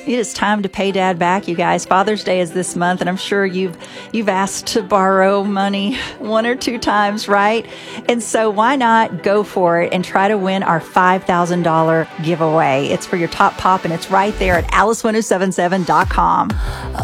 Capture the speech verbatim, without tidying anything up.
It is time to pay Dad back, you guys. Father's Day is this month, and I'm sure you've you've asked to borrow money one or two times, right? And so why not go for it and try to win our five thousand dollars giveaway? It's for your top pop, and it's right there at alice ten seventy-seven dot com.